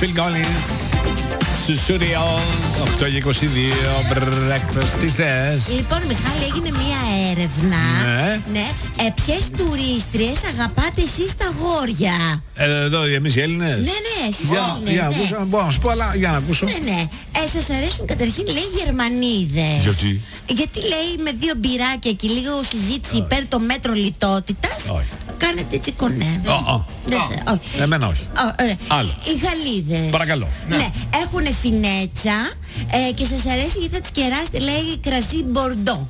Phil Collins. Studios 8:22 breakfast. Τι θες? Λοιπόν, Μιχάλη, έγινε μία έρευνα. Ναι. Ποιες τουρίστριες αγαπάτε εσείς τα αγόρια? Εδώ εμείς οι Έλληνες. Ναι, εσείς οι Έλληνες. Μπορώ να σου πω, αλλά για να ακούσω. Ναι. Σας αρέσουν καταρχήν, λέει, Γερμανίδες. Γιατί? Γιατί, λέει, με 2 μπυράκια και λίγο συζήτηση υπέρ των μέτρων λιτότητας, κάνετε έτσι κονέ. Εμένα όχι. Άλλο. Οι Γαλλίδες. Παρακαλώ. Ναι, έχουν φινέτσα και σας αρέσει γιατί θα τις κεράσετε, λέει, κρασί Μπορντό.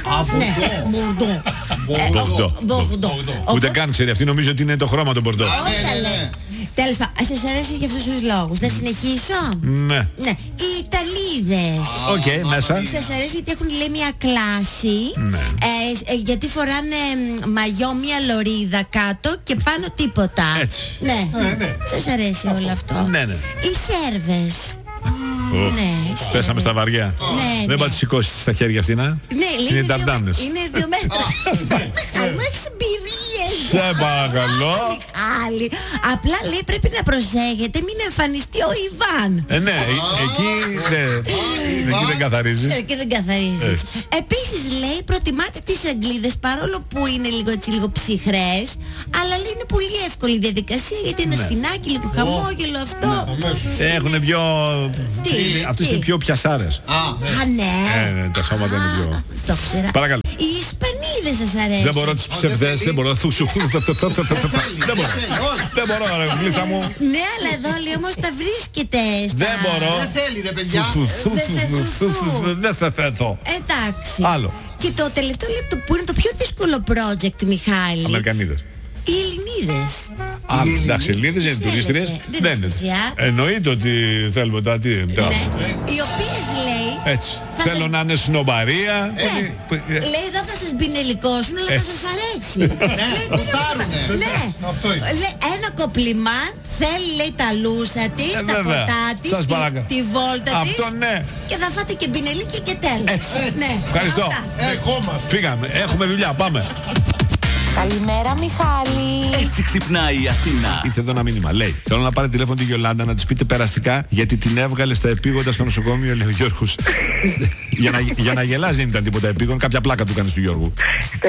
Μπορντό. Ούτε καν ξέρει αυτή, νομίζω ότι είναι το χρώμα του Μπορντό. Τέλος πάντων, σας αρέσει για αυτούς τους λόγους. Θα συνεχίσω? Ναι. Οι Ιταλίδες. Οκ, μέσα. Σας αρέσει γιατί έχουν, λέει, μια κλάση. Γιατί φοράνε μαγιό, μια λωρίδα κάτω και πάνω τίποτα. Έτσι. Ναι. Σας αρέσει όλο αυτό? Ναι. Οι Σέρβες. Ναι, πέσαμε στα βαριά. Δεν πάτε σηκώσει στα χέρια αυτή, να. Ναι, είναι ταρντάνες. Είναι 2 μέτρα. Μιχάλη, μου έχεις εμπειρίες. Σε παρακαλώ. Μιχάλη, απλά, λέει, πρέπει να προσέχετε μην εμφανιστεί ο Ιβάν. Ναι, εκεί δεν καθαρίζεις. Εκεί δεν καθαρίζεις. Επίσης, λέει, προτιμάτε τις Αγγλίδες παρόλο που είναι λίγο ψυχρές, αλλά, λέει, είναι πολύ εύκολη η διαδικασία γιατί ένα σφινάκι, λίγο χαμόγελο αυτό. Έχουν πιο... Αυτές είναι πιο πιασάρες. Ναι. Τα σώματα είναι πιο... Το ξέρα. Παρακαλώ. Οι Ισπανίδες σας αρέσουν? Δεν μπορώ τις ψευδές, δεν μπορώ. Δεν μπορώ, ρε γλίσσα μου. Ναι, αλλά εδώ, λέει, όμως τα βρίσκεται. Δεν μπορώ. Δεν θέλει, ρε παιδιά. Δεν θα θέτω. Εντάξει. Άλλο. Και το τελευταίο λεπτό που είναι το πιο δύσκολο project, Μιχάλη. Αμερικανίδες. Οι Ελληνίδες. Εντάξει, οι Ελληνίδες είναι τουρίστριες. Δεν είναι σπουδιά. Εννοείται ότι θέλουμε τα τι. Οι οποίες, λέει, έτσι. Θέλω να είναι σνομπαρία. Λέει, εδώ θα σας μπινελικώσουν, αλλά θα σας αρέσει. Ναι. Λέει, ένα κοπλιμάν, θέλει, λέει, τα λούσα της, τα ποτά της, τη βόλτα της. Αυτό, ναι. Και θα φάτε και μπινελίκια και τέλος. Έτσι. Ευχαριστώ. Φύγαμε. Έχουμε δουλειά. Πάμε. Καλημέρα, Μιχάλη. Έτσι ξυπνάει η Αθήνα. Ήρθε εδώ ένα μήνυμα. Λέει: θέλω να πάρετε τηλέφωνο τη Γιολάντα να της πείτε περαστικά γιατί την έβγαλε στα επίγοντα στο νοσοκομείο, λέει ο Γιώργος. για να γελάζει δεν ήταν τίποτα επίγον. Κάποια πλάκα του έκανε του Γιώργου.